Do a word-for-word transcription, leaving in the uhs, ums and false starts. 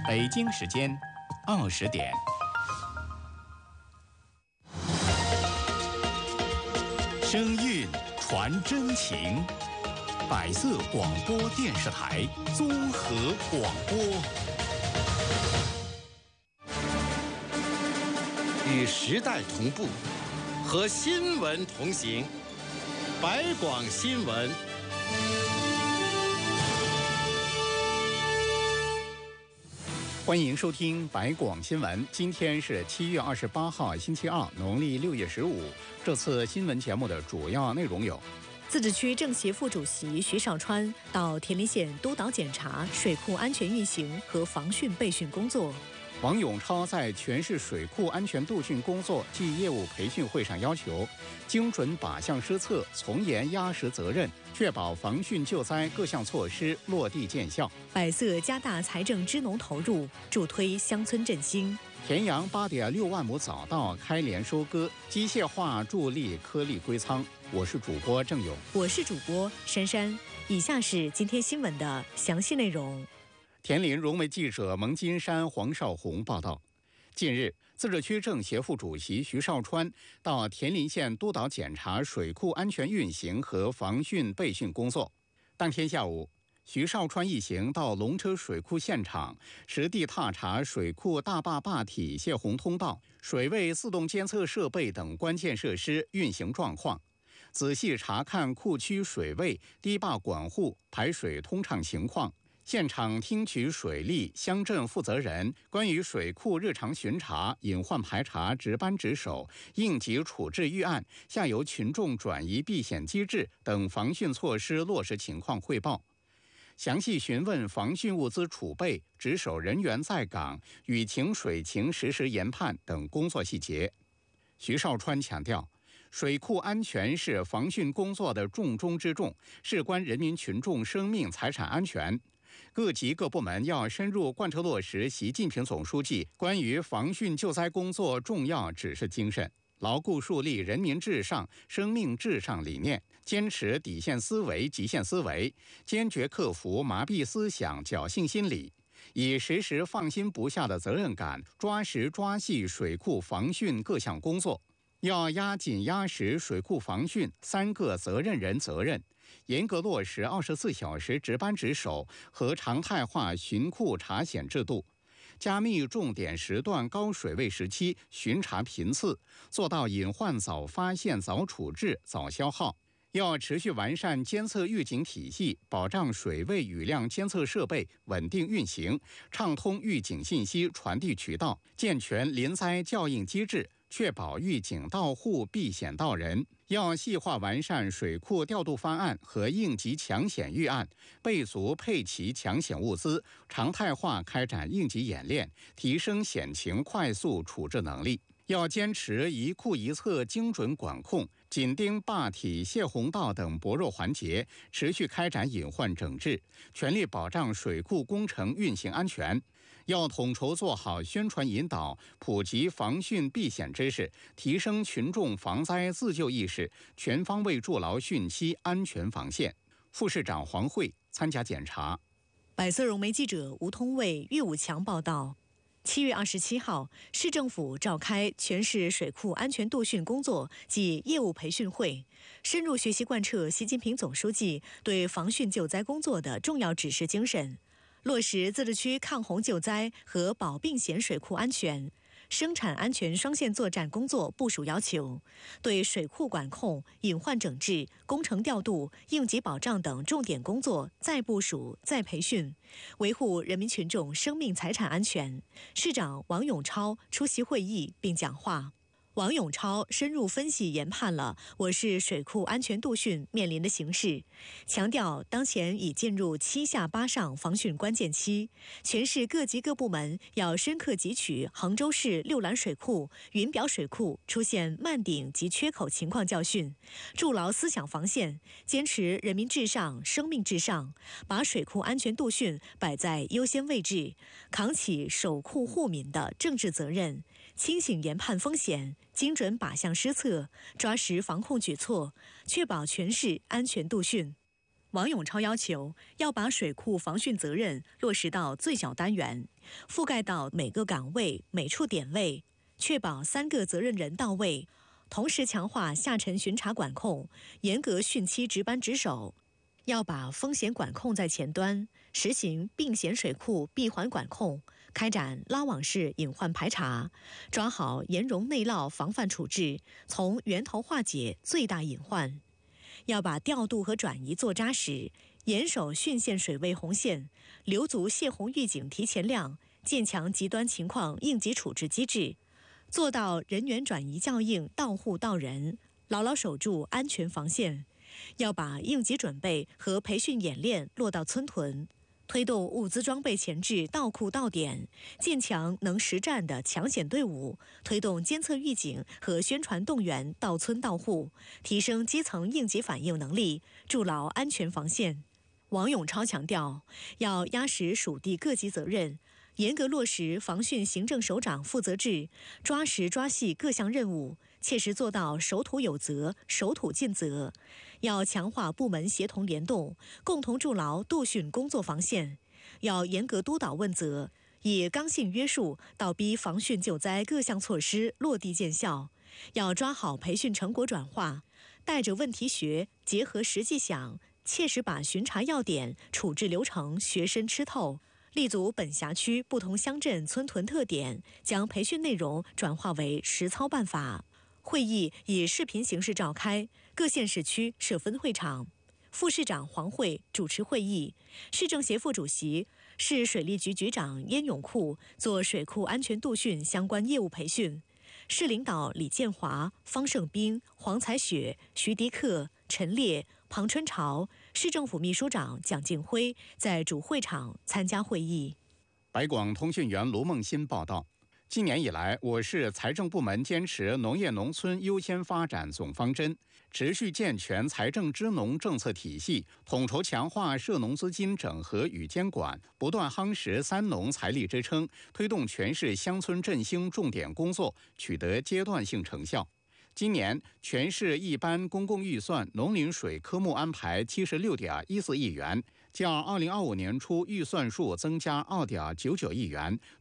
北京时间二十点。声韵传真情，百色广播电视台综合广播， 与时代同步，和新闻同行。百广新闻。 欢迎收听百广新闻。今天是七月二十八号，星期二，农历六月十五。这次新闻节目的主要内容有： 自治区政协副主席徐绍川到田林县督导检查水库安全运行和防汛备汛工作； 王永超在全市水库安全度汛工作暨业务培训会上要求，精准靶向施策，从严压实责任，确保防汛救灾各项措施落地见效。 百色加大财政支农投入，助推乡村振兴。 田阳八点六万亩早稻开镰收割，机械化助力颗粒归仓。我是主播郑勇， 我是主播珊珊。以下是今天新闻的详细内容。 田林融媒记者蒙金山、黄少红报道，近日，自治区政协副主席徐绍川到田林县督导检查水库安全运行和防汛备汛工作。当天下午，徐绍川一行到龙车水库现场，实地踏查水库大坝坝体、泄洪通道、水位自动监测设备等关键设施运行状况，仔细查看库区水位、堤坝管护、排水通畅情况。现场听取水利、乡镇负责人关于水库日常巡查、隐患排查、值班值守、应急处置预案、下游群众转移避险机制等防汛措施落实情况汇报，详细询问防汛物资储备、值守人员在岗、雨情水情实时研判等工作细节。徐绍川强调，水库安全是防汛工作的重中之重，事关人民群众生命财产安全。各级各部门要深入贯彻落实习近平总书记关于防汛救灾工作重要指示精神，牢固树立人民至上、生命至上理念，坚持底线思维、极限思维，坚决克服麻痹思想、侥幸心理，以时时放心不下的责任感，抓实抓细水库防汛各项工作。要压紧压实水库防汛三个责任人责任，严格落实二十四小时值班值守和常态化巡库查险制度，加密重点时段高水位时期巡查频次，做到隐患早发现、早处置、早消耗。要持续完善监测预警体系，保障水位雨量监测设备稳定运行，畅通预警信息传递渠道，健全临灾校应机制，确保预警到户、避险到人。要细化完善水库调度方案和应急抢险预案，备足配齐抢险物资，常态化开展应急演练，提升险情快速处置能力。要坚持一库一测精准管控，紧盯坝体、泄洪道等薄弱环节，持续开展隐患整治，全力保障水库工程运行安全。要统筹做好宣传引导，普及防汛避险知识，提升群众防灾自救意识，全方位筑牢汛期安全防线。副市长黄慧参加检查。 百色融媒记者吴通卫、岳武强报道。七月二十七号，市政府召开全市水库安全度汛工作及业务培训会，深入学习贯彻习近平总书记对防汛救灾工作的重要指示精神，落实自治区抗洪救灾和保并险水库安全、生产安全双线作战工作部署要求，对水库管控、隐患整治、工程调度、应急保障等重点工作再部署、再培训，维护人民群众生命财产安全。市长王永超出席会议并讲话。王永超深入分析研判了我市水库安全度汛面临的形势，强调当前已进入七下八上防汛关键期，全市各级各部门要深刻汲取杭州市六兰水库、云表水库出现漫顶及缺口情况教训，筑牢思想防线，坚持人民至上、生命至上，把水库安全度汛摆在优先位置，扛起守库护民的政治责任，清醒研判风险，精准靶向施策，抓实防控举措，确保全市安全度汛。 王永超要求要把水库防汛责任落实到最小单元，覆盖到每个岗位、每处点位，确保三个责任人到位，同时强化下沉巡查管控，严格汛期值班值守。要把风险管控在前端，实行并险水库闭环管控，开展拉网式隐患排查，抓好盐溶内涝防范处置，从源头化解最大隐患。要把调度和转移做扎实，严守汛线水位红线，留足泄洪预警提前量，建强极端情况应急处置机制，做到人员转移效应到户到人，牢牢守住安全防线。要把应急准备和培训演练落到村屯，推动物资装备前置到库到点，建强能实战的抢险队伍，推动监测预警和宣传动员到村到户，提升基层应急反应能力，筑牢安全防线。王永超强调，要压实属地各级责任，严格落实防汛行政首长负责制，抓实抓细各项任务，切实做到守土有责、守土尽责。要强化部门协同联动，共同筑牢杜汛工作防线。要严格督导问责，以刚性约束倒逼防汛救灾各项措施落地见效。要抓好培训成果转化，带着问题学，结合实际想，切实把巡查要点、处置流程学深吃透。立足本辖区不同乡镇村屯特点，将培训内容转化为实操办法。会议以视频形式召开，各县市区设分会场。副市长黄慧主持会议，市政协副主席、市水利局局长燕永库做水库安全度汛相关业务培训。市领导李建华、方胜斌、黄彩雪、徐迪克、陈烈、庞春潮，市政府秘书长蒋敬辉在主会场参加会议。 白广通讯员卢梦欣报道。今年以来，我市财政部门坚持农业农村优先发展总方针，持续健全财政支农政策体系，统筹强化涉农资金整合与监管，不断夯实三农财力支撑，推动全市乡村振兴重点工作取得阶段性成效。今年全市一般公共预算农林水科目安排七十六点一四亿元，较二零二五年初预算数增加二点九九亿元，